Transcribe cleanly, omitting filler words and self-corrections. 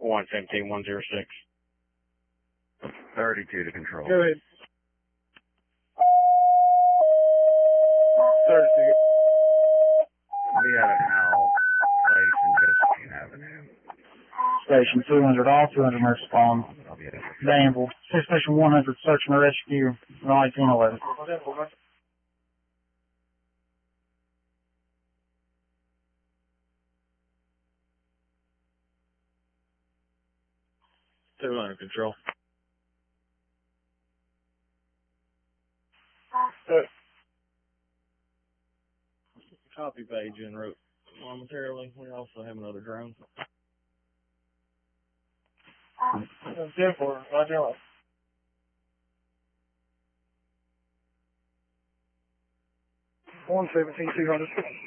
117-106. 32 to control. Go ahead. 32. We have an Al place in Josephine Avenue. Station 200, all 200 may respond. Danville. Station 100, search and rescue, Raleigh 1011. Under control. Copy page en route. Momentarily, we also have another drone. 10-4, Roger. 117-200.